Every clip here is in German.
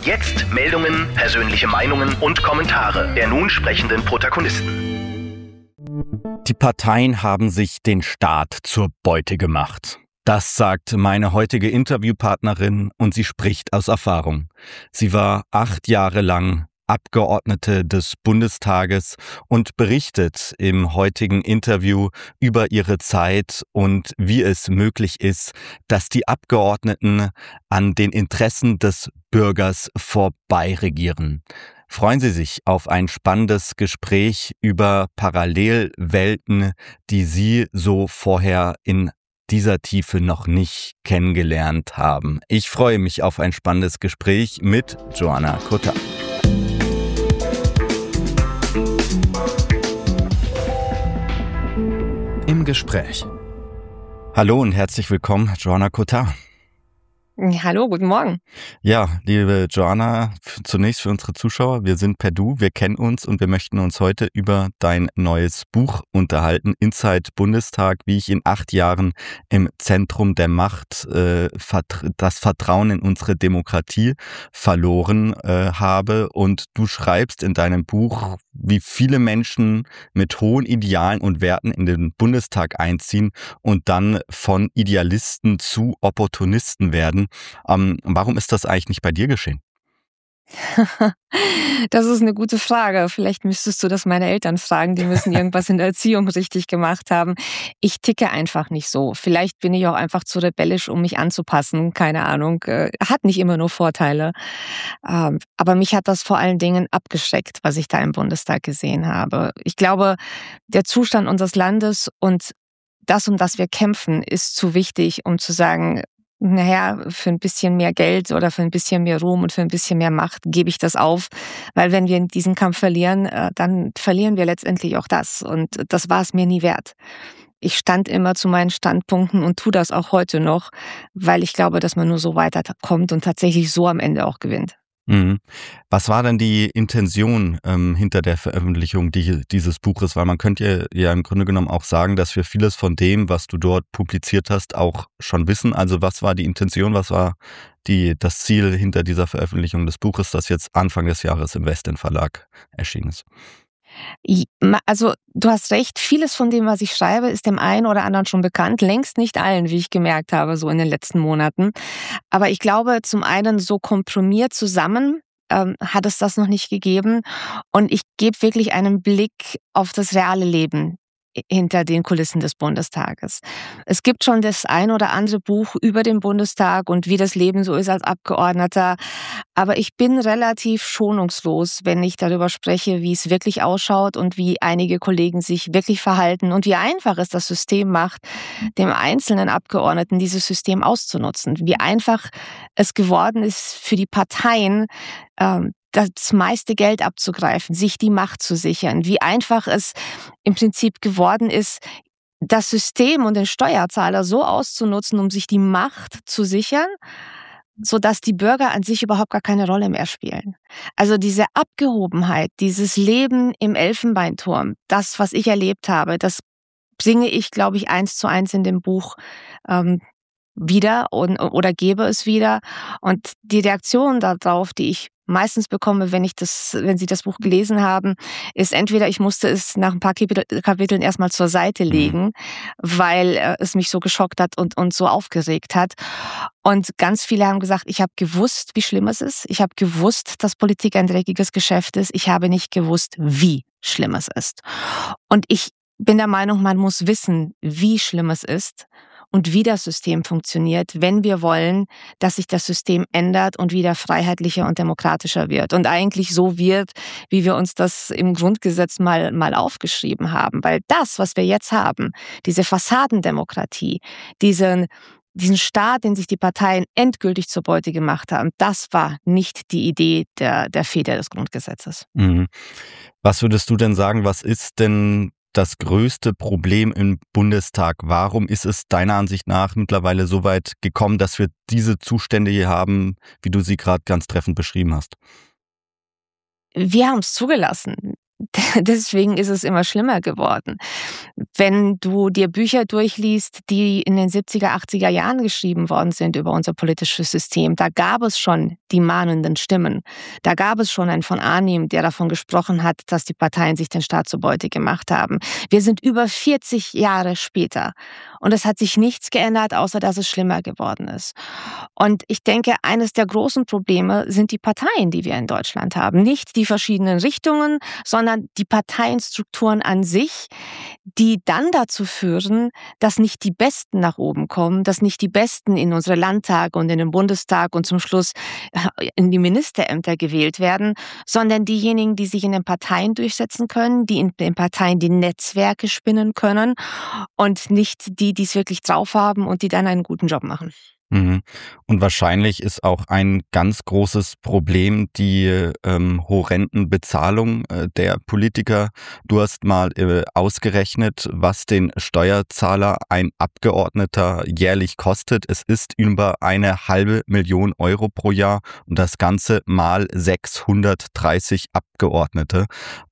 Jetzt Meldungen, persönliche Meinungen und Kommentare der nun sprechenden Protagonisten. Die Parteien haben sich den Staat zur Beute gemacht. Das sagt meine heutige Interviewpartnerin und sie spricht aus Erfahrung. Sie war 8 Jahre lang Abgeordnete des Bundestages und berichtet im heutigen Interview über ihre Zeit und wie es möglich ist, dass die Abgeordneten an den Interessen des Bürgers vorbeiregieren. Freuen Sie sich auf ein spannendes Gespräch über Parallelwelten, die Sie so vorher in dieser Tiefe noch nicht kennengelernt haben. Ich freue mich auf ein spannendes Gespräch mit Joanna Cotta. Im Gespräch. Hallo und herzlich willkommen, Joanna Cotta. Hallo, guten Morgen. Ja, liebe Joanna, zunächst für unsere Zuschauer, wir sind per Du, wir kennen uns und wir möchten uns heute über dein neues Buch unterhalten, Inside Bundestag, wie ich in 8 Jahren im Zentrum der Macht das Vertrauen in unsere Demokratie verloren habe. Und du schreibst in deinem Buch, wie viele Menschen mit hohen Idealen und Werten in den Bundestag einziehen und dann von Idealisten zu Opportunisten werden. Warum ist das eigentlich nicht bei dir geschehen? Das ist eine gute Frage. Vielleicht müsstest du das meine Eltern fragen. Die müssen irgendwas in der Erziehung richtig gemacht haben. Ich ticke einfach nicht so. Vielleicht bin ich auch einfach zu rebellisch, um mich anzupassen. Keine Ahnung. Hat nicht immer nur Vorteile. Aber mich hat das vor allen Dingen abgeschreckt, was ich da im Bundestag gesehen habe. Ich glaube, der Zustand unseres Landes und das, um das wir kämpfen, ist zu wichtig, um zu sagen, naja, für ein bisschen mehr Geld oder für ein bisschen mehr Ruhm und für ein bisschen mehr Macht gebe ich das auf. Weil wenn wir diesen Kampf verlieren, dann verlieren wir letztendlich auch das. Und das war es mir nie wert. Ich stand immer zu meinen Standpunkten und tue das auch heute noch, weil ich glaube, dass man nur so weiterkommt und tatsächlich so am Ende auch gewinnt. Mhm. Was war denn die Intention hinter der Veröffentlichung dieses Buches? Weil man könnte ja im Grunde genommen auch sagen, dass wir vieles von dem, was du dort publiziert hast, auch schon wissen. Also was war die Intention, was war das Ziel hinter dieser Veröffentlichung des Buches, das jetzt Anfang des Jahres im Westend Verlag erschienen ist? Also du hast recht, vieles von dem, was ich schreibe, ist dem einen oder anderen schon bekannt, längst nicht allen, wie ich gemerkt habe, so in den letzten Monaten. Aber ich glaube, zum einen so komprimiert zusammen hat es das noch nicht gegeben. Und ich gebe wirklich einen Blick auf das reale Leben hinter den Kulissen des Bundestages. Es gibt schon das ein oder andere Buch über den Bundestag und wie das Leben so ist als Abgeordneter. Aber ich bin relativ schonungslos, wenn ich darüber spreche, wie es wirklich ausschaut und wie einige Kollegen sich wirklich verhalten und wie einfach es das System macht, dem einzelnen Abgeordneten dieses System auszunutzen. Wie einfach es geworden ist für die Parteien, das meiste Geld abzugreifen, sich die Macht zu sichern. Wie einfach es im Prinzip geworden ist, das System und den Steuerzahler so auszunutzen, um sich die Macht zu sichern, sodass die Bürger an sich überhaupt gar keine Rolle mehr spielen. Also diese Abgehobenheit, dieses Leben im Elfenbeinturm, das, was ich erlebt habe, das bringe ich, glaube ich, 1:1 in dem Buch wieder oder gebe es wieder. Und die Reaktion darauf, die ich meistens bekomme, wenn Sie das Buch gelesen haben, ist entweder, ich musste es nach ein paar Kapiteln erstmal zur Seite legen, weil es mich so geschockt hat und so aufgeregt hat. Und ganz viele haben gesagt, ich habe gewusst, wie schlimm es ist. Ich habe gewusst, dass Politik ein dreckiges Geschäft ist. Ich habe nicht gewusst, wie schlimm es ist. Und ich bin der Meinung, man muss wissen, wie schlimm es ist und wie das System funktioniert, wenn wir wollen, dass sich das System ändert und wieder freiheitlicher und demokratischer wird. Und eigentlich so wird, wie wir uns das im Grundgesetz mal aufgeschrieben haben. Weil das, was wir jetzt haben, diese Fassadendemokratie, diesen Staat, den sich die Parteien endgültig zur Beute gemacht haben, das war nicht die Idee der Väter des Grundgesetzes. Mhm. Was würdest du denn sagen, was ist denn das größte Problem im Bundestag? Warum ist es deiner Ansicht nach mittlerweile so weit gekommen, dass wir diese Zustände hier haben, wie du sie gerade ganz treffend beschrieben hast? Wir haben es zugelassen. Deswegen ist es immer schlimmer geworden. Wenn du dir Bücher durchliest, die in den 70er, 80er Jahren geschrieben worden sind über unser politisches System, da gab es schon die mahnenden Stimmen. Da gab es schon einen von Arnim, der davon gesprochen hat, dass die Parteien sich den Staat zur Beute gemacht haben. Wir sind über 40 Jahre später und es hat sich nichts geändert, außer dass es schlimmer geworden ist. Und ich denke, eines der großen Probleme sind die Parteien, die wir in Deutschland haben. Nicht die verschiedenen Richtungen, sondern die Parteienstrukturen an sich, die dann dazu führen, dass nicht die Besten nach oben kommen, dass nicht die Besten in unsere Landtage und in den Bundestag und zum Schluss in die Ministerämter gewählt werden, sondern diejenigen, die sich in den Parteien durchsetzen können, die in den Parteien die Netzwerke spinnen können und nicht die, die es wirklich drauf haben und die dann einen guten Job machen. Mhm. Und wahrscheinlich ist auch ein ganz großes Problem die horrenden Bezahlung der Politiker. Du hast mal ausgerechnet, was den Steuerzahler ein Abgeordneter jährlich kostet. Es ist über 500.000 Euro pro Jahr und das Ganze mal 630 Abgeordnete.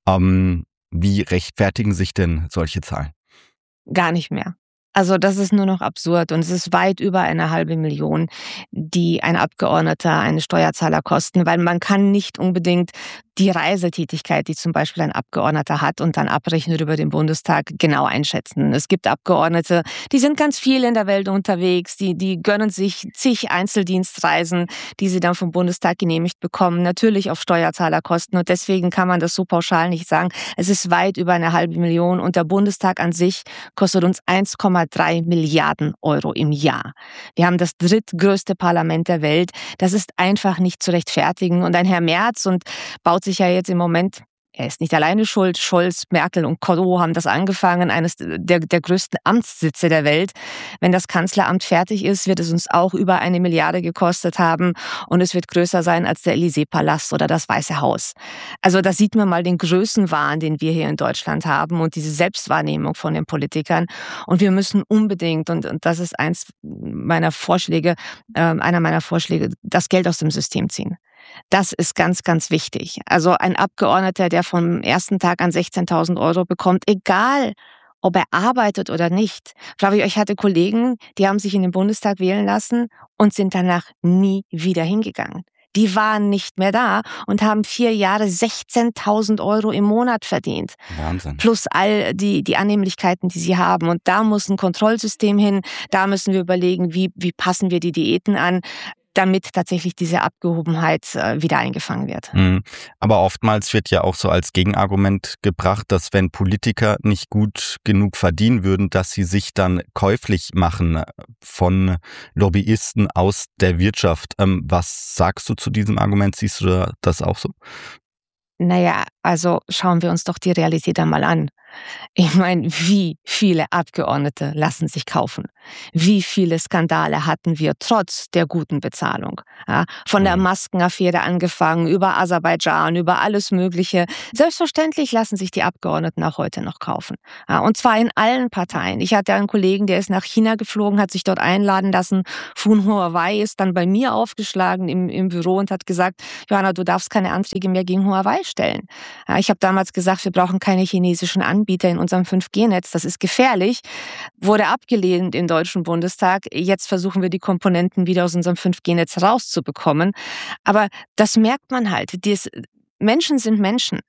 Wie rechtfertigen sich denn solche Zahlen? Gar nicht mehr. Also das ist nur noch absurd und es ist weit über 500.000, die ein Abgeordneter, eine Steuerzahler kosten, weil man kann nicht unbedingt die Reisetätigkeit, die zum Beispiel ein Abgeordneter hat und dann abrechnet über den Bundestag, genau einschätzen. Es gibt Abgeordnete, die sind ganz viel in der Welt unterwegs, die gönnen sich zig Einzeldienstreisen, die sie dann vom Bundestag genehmigt bekommen, natürlich auf Steuerzahlerkosten und deswegen kann man das so pauschal nicht sagen. Es ist weit über 500.000 und der Bundestag an sich kostet uns 1,3 Milliarden Euro im Jahr. Wir haben das drittgrößte Parlament der Welt. Das ist einfach nicht zu rechtfertigen und ein Herr Merz und baut sich ja jetzt im Moment, er ist nicht alleine schuld, Scholz, Merkel und Co. haben das angefangen, eines der größten Amtssitze der Welt. Wenn das Kanzleramt fertig ist, wird es uns auch über 1 Milliarde gekostet haben und es wird größer sein als der Élysée-Palast oder das Weiße Haus. Also da sieht man mal den Größenwahn, den wir hier in Deutschland haben und diese Selbstwahrnehmung von den Politikern. Und wir müssen unbedingt, und das ist einer meiner Vorschläge, das Geld aus dem System ziehen. Das ist ganz, ganz wichtig. Also ein Abgeordneter, der vom ersten Tag an 16.000 Euro bekommt, egal ob er arbeitet oder nicht. Flavio, ich hatte Kollegen, die haben sich in den Bundestag wählen lassen und sind danach nie wieder hingegangen. Die waren nicht mehr da und haben 4 Jahre 16.000 Euro im Monat verdient. Wahnsinn. Plus all die Annehmlichkeiten, die sie haben. Und da muss ein Kontrollsystem hin. Da müssen wir überlegen, wie passen wir die Diäten an, damit tatsächlich diese Abgehobenheit wieder eingefangen wird. Aber oftmals wird ja auch so als Gegenargument gebracht, dass wenn Politiker nicht gut genug verdienen würden, dass sie sich dann käuflich machen von Lobbyisten aus der Wirtschaft. Was sagst du zu diesem Argument? Siehst du das auch so? Naja, also schauen wir uns doch die Realität einmal an. Ich meine, wie viele Abgeordnete lassen sich kaufen? Wie viele Skandale hatten wir trotz der guten Bezahlung? Ja, von der Maskenaffäre angefangen, über Aserbaidschan, über alles Mögliche. Selbstverständlich lassen sich die Abgeordneten auch heute noch kaufen. Ja, und zwar in allen Parteien. Ich hatte einen Kollegen, der ist nach China geflogen, hat sich dort einladen lassen. Von Huawei ist dann bei mir aufgeschlagen im Büro und hat gesagt, Johanna, du darfst keine Anträge mehr gegen Huawei stellen. Ja, ich habe damals gesagt, wir brauchen keine chinesischen Anbieter in unserem 5G-Netz, das ist gefährlich, wurde abgelehnt im Deutschen Bundestag. Jetzt versuchen wir, die Komponenten wieder aus unserem 5G-Netz rauszubekommen. Aber das merkt man halt. Menschen sind Menschen.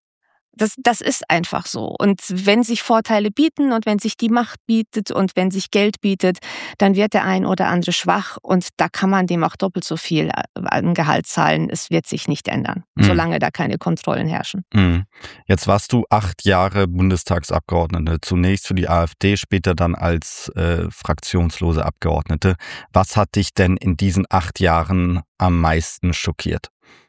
Das ist einfach so. Und wenn sich Vorteile bieten und wenn sich die Macht bietet und wenn sich Geld bietet, dann wird der ein oder andere schwach und da kann man dem auch doppelt so viel an Gehalt zahlen. Es wird sich nicht ändern, solange da keine Kontrollen herrschen. Jetzt warst du 8 Jahre Bundestagsabgeordnete, zunächst für die AfD, später dann als fraktionslose Abgeordnete. Was hat dich denn in diesen 8 Jahren am meisten schockiert?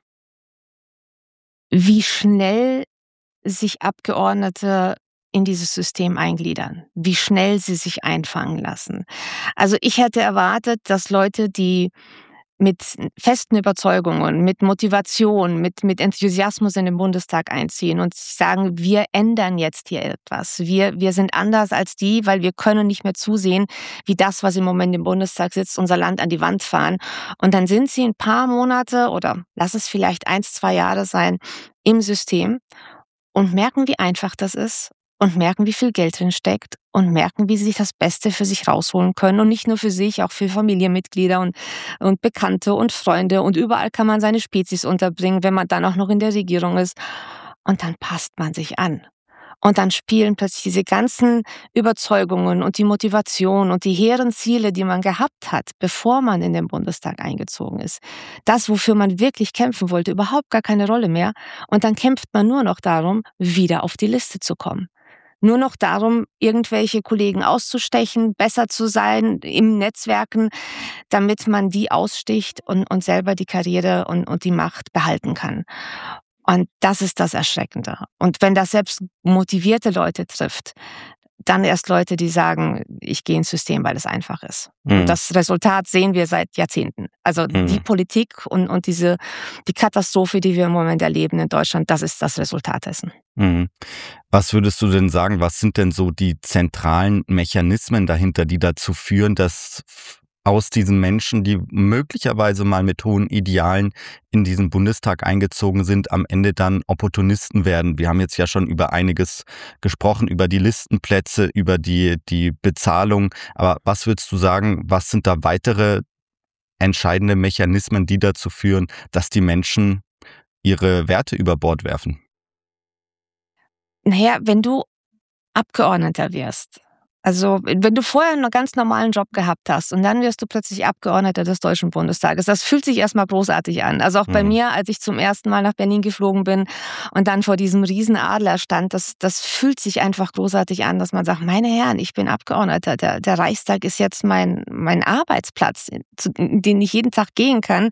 Wie schnell sich Abgeordnete in dieses System eingliedern, wie schnell sie sich einfangen lassen. Also ich hätte erwartet, dass Leute, die mit festen Überzeugungen, mit Motivation, mit Enthusiasmus in den Bundestag einziehen und sagen, wir ändern jetzt hier etwas. Wir sind anders als die, weil wir können nicht mehr zusehen, wie das, was im Moment im Bundestag sitzt, unser Land an die Wand fahren. Und dann sind sie ein paar Monate oder lass es vielleicht 1, 2 Jahre sein im System. und merken, wie einfach das ist und merken, wie viel Geld drin steckt und merken, wie sie sich das Beste für sich rausholen können und nicht nur für sich, auch für Familienmitglieder und Bekannte und Freunde und überall kann man seine Spezies unterbringen, wenn man dann auch noch in der Regierung ist. Und dann passt man sich an. Und dann spielen plötzlich diese ganzen Überzeugungen und die Motivation und die hehren Ziele, die man gehabt hat, bevor man in den Bundestag eingezogen ist. Das, wofür man wirklich kämpfen wollte, überhaupt gar keine Rolle mehr. Und dann kämpft man nur noch darum, wieder auf die Liste zu kommen. Nur noch darum, irgendwelche Kollegen auszustechen, besser zu sein im Netzwerken, damit man die aussticht und selber die Karriere und die Macht behalten kann. Und das ist das Erschreckende. Und wenn das selbst motivierte Leute trifft, dann erst Leute, die sagen, ich gehe ins System, weil es einfach ist. Und das Resultat sehen wir seit Jahrzehnten. Also die Politik und die Katastrophe, die wir im Moment erleben in Deutschland, das ist das Resultat dessen. Was würdest du denn sagen, was sind denn so die zentralen Mechanismen dahinter, die dazu führen, dass aus diesen Menschen, die möglicherweise mal mit hohen Idealen in diesen Bundestag eingezogen sind, am Ende dann Opportunisten werden? Wir haben jetzt ja schon über einiges gesprochen, über die Listenplätze, über die Bezahlung. Aber was würdest du sagen, was sind da weitere entscheidende Mechanismen, die dazu führen, dass die Menschen ihre Werte über Bord werfen? Naja, wenn du Abgeordneter wirst, also wenn du vorher einen ganz normalen Job gehabt hast und dann wirst du plötzlich Abgeordneter des Deutschen Bundestages, das fühlt sich erstmal großartig an. Also auch bei mir, als ich zum ersten Mal nach Berlin geflogen bin und dann vor diesem Riesenadler stand, das fühlt sich einfach großartig an, dass man sagt, meine Herren, ich bin Abgeordneter, der Reichstag ist jetzt mein Arbeitsplatz, in den ich jeden Tag gehen kann.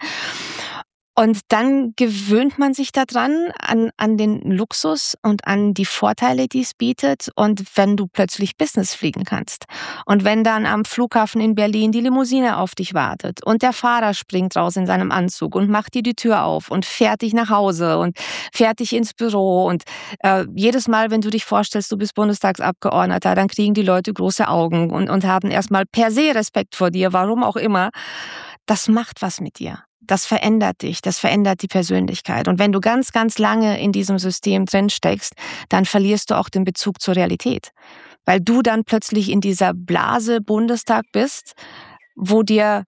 Und dann gewöhnt man sich daran, an den Luxus und an die Vorteile, die es bietet. Und wenn du plötzlich Business fliegen kannst und wenn dann am Flughafen in Berlin die Limousine auf dich wartet und der Fahrer springt raus in seinem Anzug und macht dir die Tür auf und fährt dich nach Hause und fährt dich ins Büro und jedes Mal, wenn du dich vorstellst, du bist Bundestagsabgeordneter, dann kriegen die Leute große Augen und haben erstmal per se Respekt vor dir, warum auch immer. Das macht was mit dir. Das verändert dich, das verändert die Persönlichkeit. Und wenn du ganz, ganz lange in diesem System drin steckst, dann verlierst du auch den Bezug zur Realität. Weil du dann plötzlich in dieser Blase Bundestag bist, wo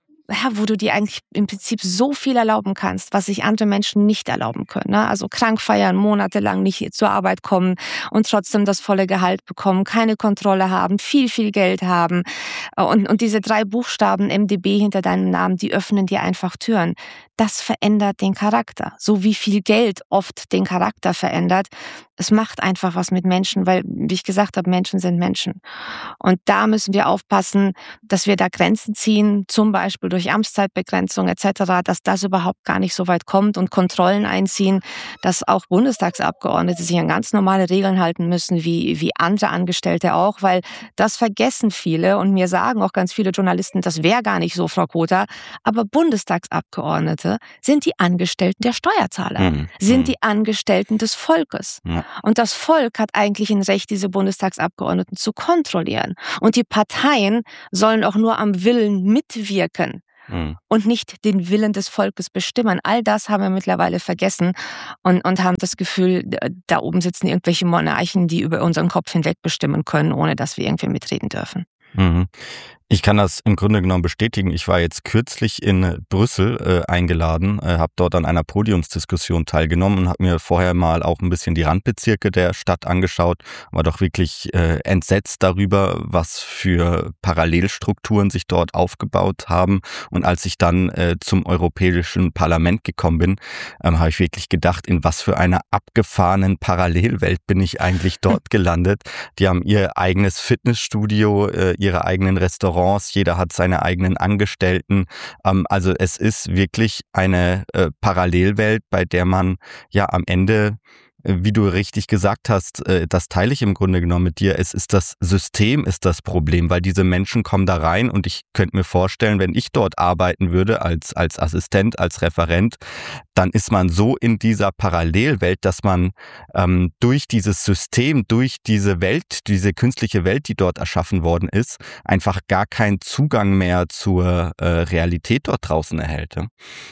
du dir eigentlich im Prinzip so viel erlauben kannst, was sich andere Menschen nicht erlauben können. Also krank feiern, monatelang nicht zur Arbeit kommen und trotzdem das volle Gehalt bekommen, keine Kontrolle haben, viel, viel Geld haben. Und diese 3 Buchstaben MdB hinter deinem Namen, die öffnen dir einfach Türen. Das verändert den Charakter. So wie viel Geld oft den Charakter verändert. Es macht einfach was mit Menschen, weil, wie ich gesagt habe, Menschen sind Menschen. Und da müssen wir aufpassen, dass wir da Grenzen ziehen, zum Beispiel durch Amtszeitbegrenzung etc., dass das überhaupt gar nicht so weit kommt und Kontrollen einziehen, dass auch Bundestagsabgeordnete sich an ganz normale Regeln halten müssen, wie andere Angestellte auch, weil das vergessen viele und mir sagen auch ganz viele Journalisten, das wäre gar nicht so, Frau Kota, aber Bundestagsabgeordnete sind die Angestellten der Steuerzahler, sind die Angestellten des Volkes. Ja. Und das Volk hat eigentlich ein Recht, diese Bundestagsabgeordneten zu kontrollieren. Und die Parteien sollen auch nur am Willen mitwirken und nicht den Willen des Volkes bestimmen. All das haben wir mittlerweile vergessen und haben das Gefühl, da oben sitzen irgendwelche Monarchen, die über unseren Kopf hinweg bestimmen können, ohne dass wir irgendwie mitreden dürfen. Ich kann das im Grunde genommen bestätigen. Ich war jetzt kürzlich in Brüssel eingeladen, habe dort an einer Podiumsdiskussion teilgenommen und habe mir vorher mal auch ein bisschen die Randbezirke der Stadt angeschaut. War doch wirklich entsetzt darüber, was für Parallelstrukturen sich dort aufgebaut haben. Und als ich dann zum Europäischen Parlament gekommen bin, habe ich wirklich gedacht, in was für einer abgefahrenen Parallelwelt bin ich eigentlich dort gelandet. Die haben ihr eigenes Fitnessstudio, ihre eigenen Restaurants, jeder hat seine eigenen Angestellten. Also es ist wirklich eine Parallelwelt, bei der man ja am Ende, wie du richtig gesagt hast, das teile ich im Grunde genommen mit dir, es ist das System ist das Problem, weil diese Menschen kommen da rein und ich könnte mir vorstellen, wenn ich dort arbeiten würde als Assistent, als Referent, dann ist man so in dieser Parallelwelt, dass man durch dieses System, durch diese Welt, diese künstliche Welt, die dort erschaffen worden ist, einfach gar keinen Zugang mehr zur Realität dort draußen erhält.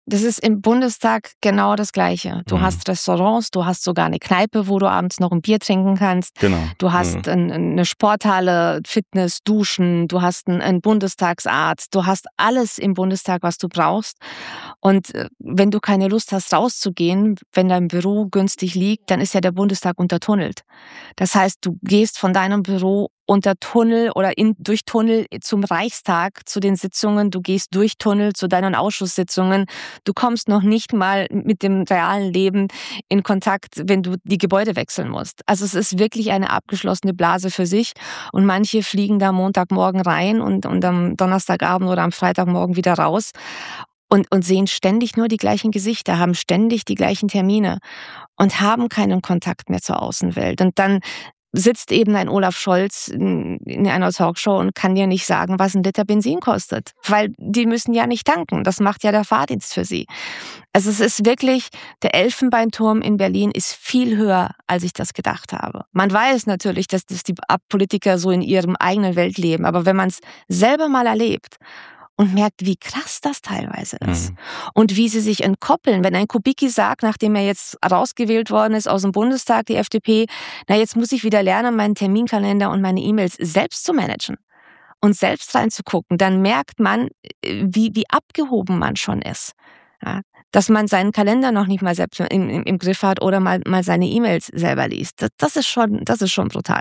Das ist im Bundestag genau das Gleiche. Du hast Restaurants, du hast sogar eine Kneipe, wo du abends noch ein Bier trinken kannst. Genau. Du hast eine Sporthalle, Fitness, Duschen, du hast einen Bundestagsarzt, du hast alles im Bundestag, was du brauchst. Und wenn du keine Lust hast, rauszugehen, wenn dein Büro günstig liegt, dann ist ja der Bundestag untertunnelt. Das heißt, du gehst von deinem Büro unter Tunnel oder durch Tunnel zum Reichstag, zu den Sitzungen, du gehst durch Tunnel zu deinen Ausschusssitzungen. Du kommst noch nicht mal mit dem realen Leben in Kontakt, wenn du die Gebäude wechseln musst. Also es ist wirklich eine abgeschlossene Blase für sich und manche fliegen da Montagmorgen rein und am Donnerstagabend oder am Freitagmorgen wieder raus und sehen ständig nur die gleichen Gesichter, haben ständig die gleichen Termine und haben keinen Kontakt mehr zur Außenwelt. Und dann sitzt eben ein Olaf Scholz in einer Talkshow und kann dir nicht sagen, was ein Liter Benzin kostet. Weil die müssen ja nicht tanken. Das macht ja der Fahrdienst für sie. Also es ist wirklich, der Elfenbeinturm in Berlin ist viel höher, als ich das gedacht habe. Man weiß natürlich, dass die Politiker so in ihrem eigenen Welt leben. Aber wenn man es selber mal erlebt und merkt, wie krass das teilweise ist. Und wie sie sich entkoppeln. Wenn ein Kubicki sagt, nachdem er jetzt rausgewählt worden ist aus dem Bundestag, die FDP, na jetzt muss ich wieder lernen, meinen Terminkalender und meine E-Mails selbst zu managen und selbst reinzugucken, dann merkt man, wie abgehoben man schon ist. Ja, dass man seinen Kalender noch nicht mal selbst im Griff hat oder mal seine E-Mails selber liest. Das ist schon brutal.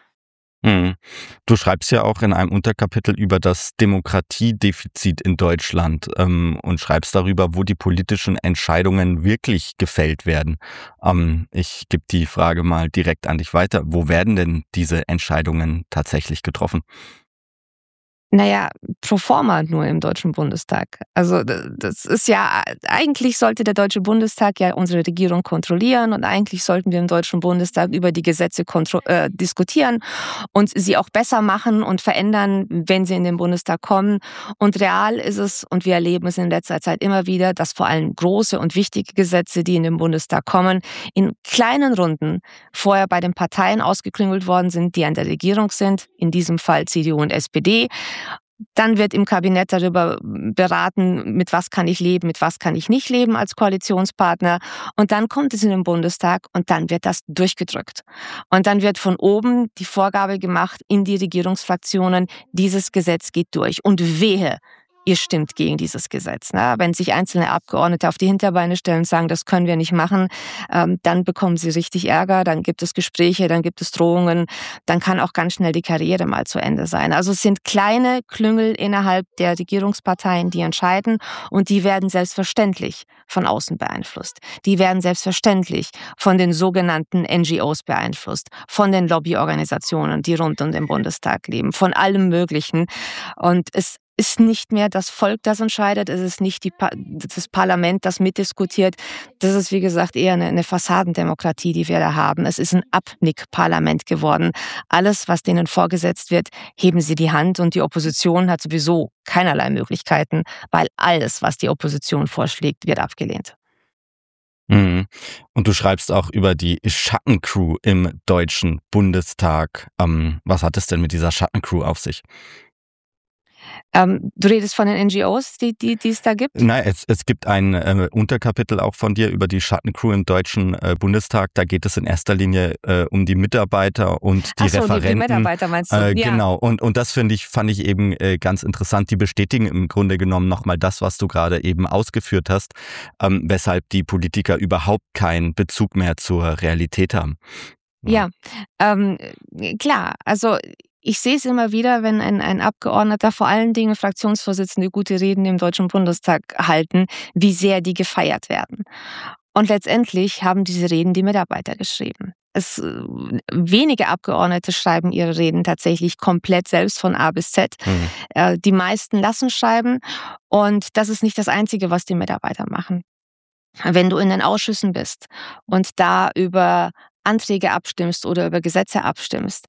Du schreibst ja auch in einem Unterkapitel über das Demokratiedefizit in Deutschland und schreibst darüber, wo die politischen Entscheidungen wirklich gefällt werden. Ich gebe die Frage mal direkt an dich weiter. Wo werden denn diese Entscheidungen tatsächlich getroffen? Naja, pro forma nur im Deutschen Bundestag. Also das ist ja, eigentlich sollte der Deutsche Bundestag ja unsere Regierung kontrollieren und eigentlich sollten wir im Deutschen Bundestag über die Gesetze diskutieren und sie auch besser machen und verändern, wenn sie in den Bundestag kommen. Und real ist es, und wir erleben es in letzter Zeit immer wieder, dass vor allem große und wichtige Gesetze, die in den Bundestag kommen, in kleinen Runden vorher bei den Parteien ausgeklüngelt worden sind, die an der Regierung sind, in diesem Fall CDU und SPD. Dann wird im Kabinett darüber beraten, mit was kann ich leben, mit was kann ich nicht leben als Koalitionspartner. Und dann kommt es in den Bundestag und dann wird das durchgedrückt. Und dann wird von oben die Vorgabe gemacht in die Regierungsfraktionen, dieses Gesetz geht durch. Und wehe, ihr stimmt gegen dieses Gesetz. Wenn sich einzelne Abgeordnete auf die Hinterbeine stellen und sagen, das können wir nicht machen, dann bekommen sie richtig Ärger, dann gibt es Gespräche, dann gibt es Drohungen, dann kann auch ganz schnell die Karriere mal zu Ende sein. Also es sind kleine Klüngel innerhalb der Regierungsparteien, die entscheiden und die werden selbstverständlich von außen beeinflusst. Die werden selbstverständlich von den sogenannten NGOs beeinflusst, von den Lobbyorganisationen, die rund um den Bundestag leben, von allem Möglichen. Und es ist nicht mehr das Volk, das entscheidet, es ist nicht das Parlament, das mitdiskutiert. Das ist, wie gesagt, eher eine Fassadendemokratie, die wir da haben. Es ist ein Abnickparlament geworden. Alles, was denen vorgesetzt wird, heben sie die Hand und die Opposition hat sowieso keinerlei Möglichkeiten, weil alles, was die Opposition vorschlägt, wird abgelehnt. Und du schreibst auch über die Schattencrew im Deutschen Bundestag. Was hat es denn mit dieser Schattencrew auf sich? Du redest von den NGOs, die es da gibt? Nein, es gibt ein Unterkapitel auch von dir über die Schattencrew im Deutschen Bundestag. Da geht es in erster Linie um die Mitarbeiter und die Referenten. Die Mitarbeiter meinst du? Ja. Genau. Und das fand ich eben ganz interessant. Die bestätigen im Grunde genommen nochmal das, was du gerade eben ausgeführt hast, weshalb die Politiker überhaupt keinen Bezug mehr zur Realität haben. Ja, klar. Also ich sehe es immer wieder, wenn ein Abgeordneter, vor allen Dingen Fraktionsvorsitzende, gute Reden im Deutschen Bundestag halten, wie sehr die gefeiert werden. Und letztendlich haben diese Reden die Mitarbeiter geschrieben. Wenige Abgeordnete schreiben ihre Reden tatsächlich komplett selbst von A bis Z. Die meisten lassen schreiben und das ist nicht das Einzige, was die Mitarbeiter machen. Wenn du in den Ausschüssen bist und da über Anträge abstimmst oder über Gesetze abstimmst,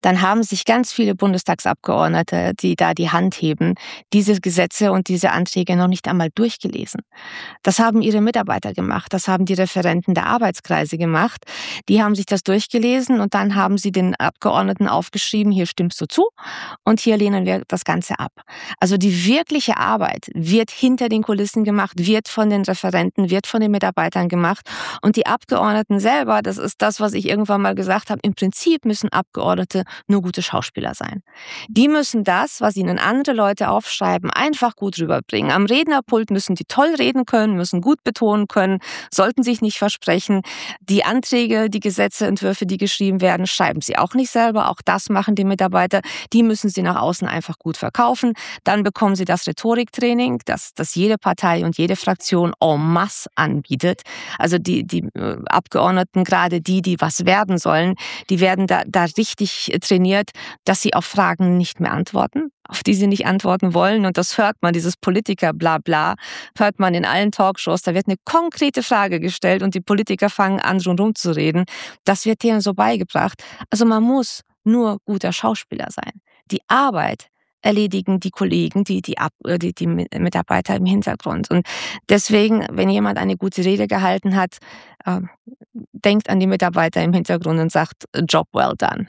dann haben sich ganz viele Bundestagsabgeordnete, die da die Hand heben, diese Gesetze und diese Anträge noch nicht einmal durchgelesen. Das haben ihre Mitarbeiter gemacht, das haben die Referenten der Arbeitskreise gemacht. Die haben sich das durchgelesen und dann haben sie den Abgeordneten aufgeschrieben, hier stimmst du zu und hier lehnen wir das Ganze ab. Also die wirkliche Arbeit wird hinter den Kulissen gemacht, wird von den Referenten, wird von den Mitarbeitern gemacht. Und die Abgeordneten selber, das ist das, was ich irgendwann mal gesagt habe, im Prinzip müssen Abgeordnete nur gute Schauspieler sein. Die müssen das, was ihnen andere Leute aufschreiben, einfach gut rüberbringen. Am Rednerpult müssen die toll reden können, müssen gut betonen können, sollten sich nicht versprechen. Die Anträge, die Gesetzentwürfe, die geschrieben werden, schreiben sie auch nicht selber. Auch das machen die Mitarbeiter. Die müssen sie nach außen einfach gut verkaufen. Dann bekommen sie das Rhetoriktraining, das jede Partei und jede Fraktion en masse anbietet. Also die Abgeordneten, gerade die was werden sollen, die werden da richtig trainiert, dass sie auf Fragen nicht mehr antworten, auf die sie nicht antworten wollen. Und das hört man, dieses Politiker-Blabla, hört man in allen Talkshows. Da wird eine konkrete Frage gestellt und die Politiker fangen an, rundherum zu reden. Das wird denen so beigebracht. Also man muss nur guter Schauspieler sein. Die Arbeit erledigen die Kollegen, die Mitarbeiter im Hintergrund. Und deswegen, wenn jemand eine gute Rede gehalten hat, denkt an die Mitarbeiter im Hintergrund und sagt, Job well done.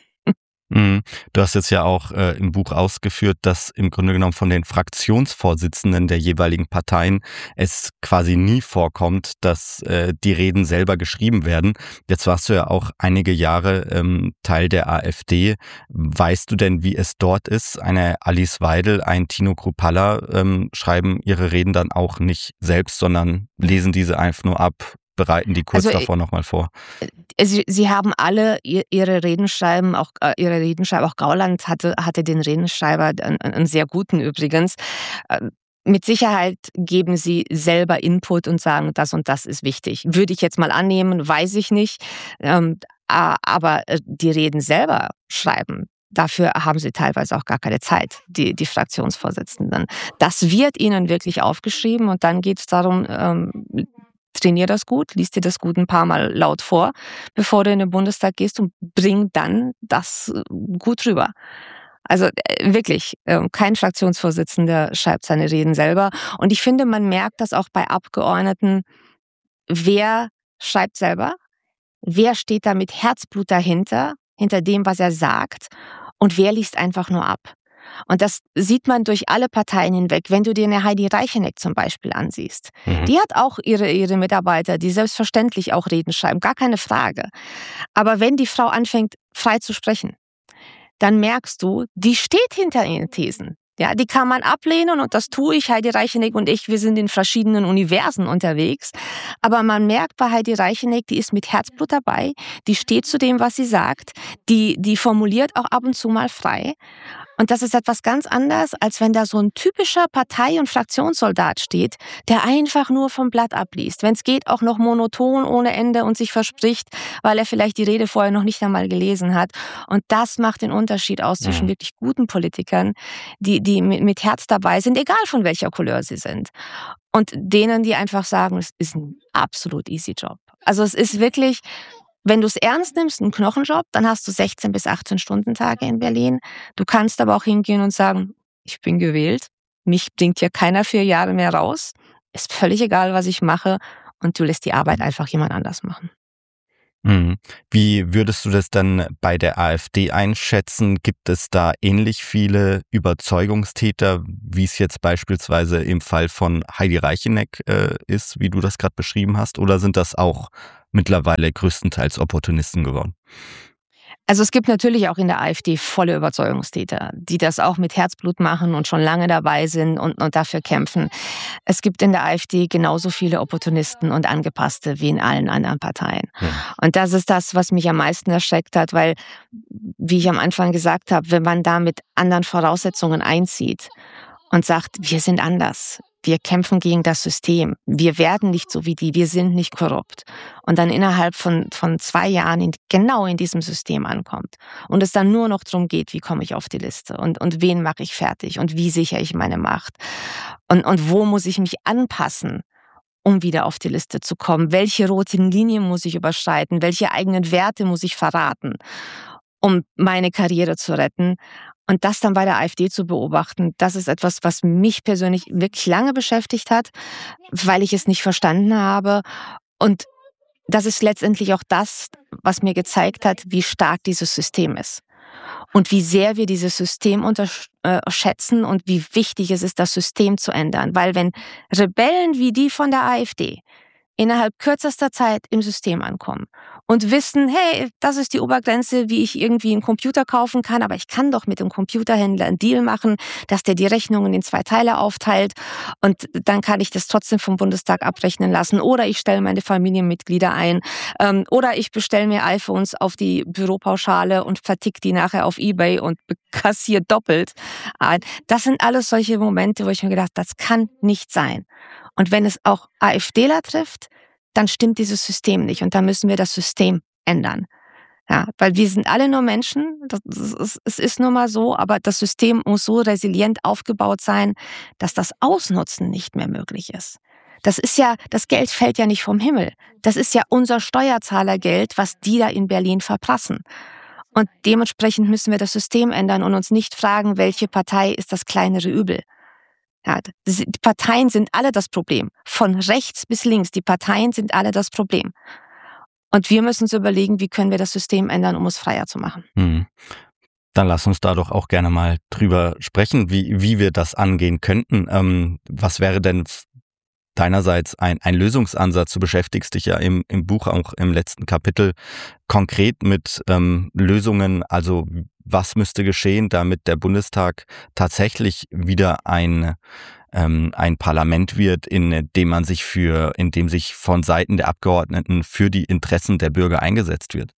Du hast jetzt ja auch im Buch ausgeführt, dass im Grunde genommen von den Fraktionsvorsitzenden der jeweiligen Parteien es quasi nie vorkommt, dass die Reden selber geschrieben werden. Jetzt warst du ja auch einige Jahre Teil der AfD. Weißt du denn, wie es dort ist? Eine Alice Weidel, ein Tino Kruppalla schreiben ihre Reden dann auch nicht selbst, sondern lesen diese einfach nur ab, bereiten die kurz davor nochmal vor? Sie haben alle ihre Redenschreiben, auch Gauland hatte den Redenschreiber, einen sehr guten übrigens. Mit Sicherheit geben sie selber Input und sagen, das und das ist wichtig. Würde ich jetzt mal annehmen, weiß ich nicht. Aber die Reden selber schreiben, dafür haben sie teilweise auch gar keine Zeit, die Fraktionsvorsitzenden. Das wird ihnen wirklich aufgeschrieben und dann geht es darum, trainier das gut, lies dir das gut ein paar Mal laut vor, bevor du in den Bundestag gehst und bring dann das gut rüber. Also wirklich, kein Fraktionsvorsitzender schreibt seine Reden selber. Und ich finde, man merkt das auch bei Abgeordneten, wer schreibt selber, wer steht da mit Herzblut dahinter, hinter dem, was er sagt, und wer liest einfach nur ab. Und das sieht man durch alle Parteien hinweg. Wenn du dir eine Heidi Reicheneck zum Beispiel ansiehst, die hat auch ihre Mitarbeiter, die selbstverständlich auch Reden schreiben, gar keine Frage. Aber wenn die Frau anfängt, frei zu sprechen, dann merkst du, die steht hinter ihren Thesen. Ja, die kann man ablehnen und das tue ich. Heidi Reicheneck und ich, wir sind in verschiedenen Universen unterwegs. Aber man merkt bei Heidi Reicheneck, die ist mit Herzblut dabei, die steht zu dem, was sie sagt, die formuliert auch ab und zu mal frei. Und das ist etwas ganz anderes, als wenn da so ein typischer Partei- und Fraktionssoldat steht, der einfach nur vom Blatt abliest. Wenn es geht, auch noch monoton ohne Ende und sich verspricht, weil er vielleicht die Rede vorher noch nicht einmal gelesen hat. Und das macht den Unterschied aus zwischen wirklich guten Politikern, die mit Herz dabei sind, egal von welcher Couleur sie sind. Und denen, die einfach sagen, es ist ein absolut easy Job. Also es ist wirklich... Wenn du es ernst nimmst, einen Knochenjob, dann hast du 16 bis 18 Stundentage in Berlin. Du kannst aber auch hingehen und sagen, ich bin gewählt, mich bringt hier keiner 4 Jahre mehr raus, ist völlig egal, was ich mache und du lässt die Arbeit einfach jemand anders machen. Wie würdest du das dann bei der AfD einschätzen? Gibt es da ähnlich viele Überzeugungstäter, wie es jetzt beispielsweise im Fall von Heidi Reicheneck ist, wie du das gerade beschrieben hast? Oder sind das auch mittlerweile größtenteils Opportunisten geworden? Also es gibt natürlich auch in der AfD volle Überzeugungstäter, die das auch mit Herzblut machen und schon lange dabei sind und dafür kämpfen. Es gibt in der AfD genauso viele Opportunisten und Angepasste wie in allen anderen Parteien. Ja. Und das ist das, was mich am meisten erschreckt hat, weil, wie ich am Anfang gesagt habe, wenn man da mit anderen Voraussetzungen einzieht und sagt, wir sind anders, wir kämpfen gegen das System, wir werden nicht so wie die, wir sind nicht korrupt. Und dann innerhalb von 2 Jahren genau in diesem System ankommt. Und es dann nur noch darum geht, wie komme ich auf die Liste und wen mache ich fertig und wie sichere ich meine Macht. Und wo muss ich mich anpassen, um wieder auf die Liste zu kommen? Welche roten Linien muss ich überschreiten? Welche eigenen Werte muss ich verraten? um meine Karriere zu retten. Und das dann bei der AfD zu beobachten, das ist etwas, was mich persönlich wirklich lange beschäftigt hat, weil ich es nicht verstanden habe. Und das ist letztendlich auch das, was mir gezeigt hat, wie stark dieses System ist. Und wie sehr wir dieses System unterschätzen und wie wichtig es ist, das System zu ändern. Weil wenn Rebellen wie die von der AfD innerhalb kürzester Zeit im System ankommen und wissen, hey, das ist die Obergrenze, wie ich irgendwie einen Computer kaufen kann, aber ich kann doch mit dem Computerhändler einen Deal machen, dass der die Rechnungen in 2 Teile aufteilt und dann kann ich das trotzdem vom Bundestag abrechnen lassen oder ich stelle meine Familienmitglieder ein oder ich bestelle mir iPhones auf die Büropauschale und vertick die nachher auf eBay und kassiere doppelt. Das sind alles solche Momente, wo ich mir gedacht, das kann nicht sein. Und wenn es auch AfDler trifft, dann stimmt dieses System nicht. Und dann müssen wir das System ändern. Ja, weil wir sind alle nur Menschen. Es ist nun mal so, aber das System muss so resilient aufgebaut sein, dass das Ausnutzen nicht mehr möglich ist. Das Geld fällt ja nicht vom Himmel. Das ist ja unser Steuerzahlergeld, was die da in Berlin verprassen. Und dementsprechend müssen wir das System ändern und uns nicht fragen, welche Partei ist das kleinere Übel. Ja, die Parteien sind alle das Problem. Von rechts bis links, die Parteien sind alle das Problem. Und wir müssen uns überlegen, wie können wir das System ändern, um es freier zu machen. Dann lass uns da doch auch gerne mal drüber sprechen, wie wir das angehen könnten. Was wäre denn deinerseits ein Lösungsansatz? Du beschäftigst dich ja im Buch, auch im letzten Kapitel, konkret mit Lösungen. Also was müsste geschehen, damit der Bundestag tatsächlich wieder ein Parlament wird, in dem sich von Seiten der Abgeordneten für die Interessen der Bürger eingesetzt wird?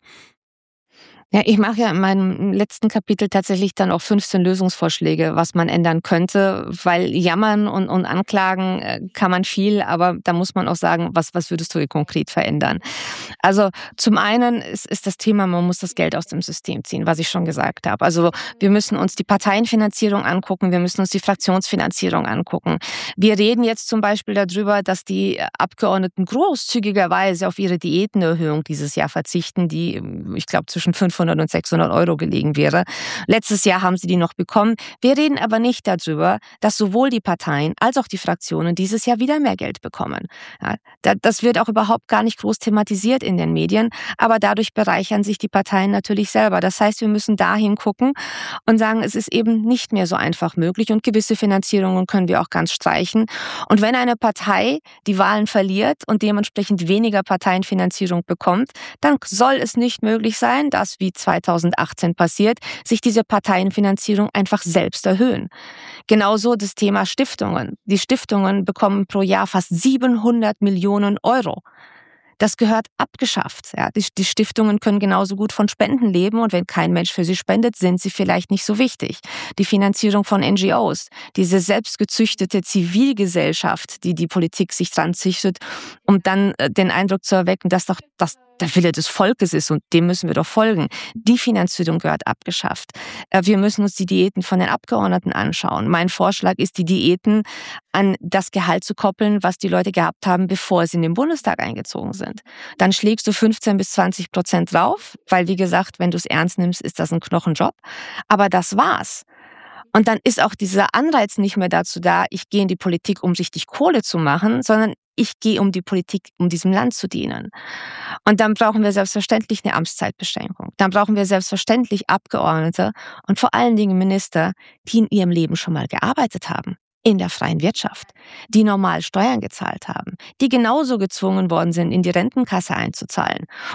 Ja, ich mache ja in meinem letzten Kapitel tatsächlich dann auch 15 Lösungsvorschläge, was man ändern könnte, weil jammern und anklagen kann man viel, aber da muss man auch sagen, was würdest du hier konkret verändern? Also zum einen ist das Thema, man muss das Geld aus dem System ziehen, was ich schon gesagt habe. Also wir müssen uns die Parteienfinanzierung angucken, wir müssen uns die Fraktionsfinanzierung angucken. Wir reden jetzt zum Beispiel darüber, dass die Abgeordneten großzügigerweise auf ihre Diätenerhöhung dieses Jahr verzichten, die, ich glaube, zwischen 500 und 600 Euro gelegen wäre. Letztes Jahr haben sie die noch bekommen. Wir reden aber nicht darüber, dass sowohl die Parteien als auch die Fraktionen dieses Jahr wieder mehr Geld bekommen. Ja, das wird auch überhaupt gar nicht groß thematisiert in den Medien, aber dadurch bereichern sich die Parteien natürlich selber. Das heißt, wir müssen dahin gucken und sagen, es ist eben nicht mehr so einfach möglich und gewisse Finanzierungen können wir auch ganz streichen. Und wenn eine Partei die Wahlen verliert und dementsprechend weniger Parteienfinanzierung bekommt, dann soll es nicht möglich sein, dass, wie 2018 passiert, sich diese Parteienfinanzierung einfach selbst erhöhen. Genauso das Thema Stiftungen. Die Stiftungen bekommen pro Jahr fast 700 Millionen Euro. Das gehört abgeschafft. Ja, die Stiftungen können genauso gut von Spenden leben und wenn kein Mensch für sie spendet, sind sie vielleicht nicht so wichtig. Die Finanzierung von NGOs, diese selbstgezüchtete Zivilgesellschaft, die die Politik sich dran züchtet, um dann den Eindruck zu erwecken, dass doch das der Wille des Volkes ist und dem müssen wir doch folgen. Die Finanzierung gehört abgeschafft. Wir müssen uns die Diäten von den Abgeordneten anschauen. Mein Vorschlag ist, die Diäten an das Gehalt zu koppeln, was die Leute gehabt haben, bevor sie in den Bundestag eingezogen sind. Dann schlägst du 15-20% drauf, weil wie gesagt, wenn du es ernst nimmst, ist das ein Knochenjob. Aber das war's. Und dann ist auch dieser Anreiz nicht mehr dazu da, ich gehe in die Politik, um richtig Kohle zu machen, sondern ich gehe um die Politik, um diesem Land zu dienen. Und dann brauchen wir selbstverständlich eine Amtszeitbeschränkung. Dann brauchen wir selbstverständlich Abgeordnete und vor allen Dingen Minister, die in ihrem Leben schon mal gearbeitet haben. In der freien Wirtschaft, die normal Steuern gezahlt haben, die genauso gezwungen worden sind, in die Rentenkasse einzuzahlen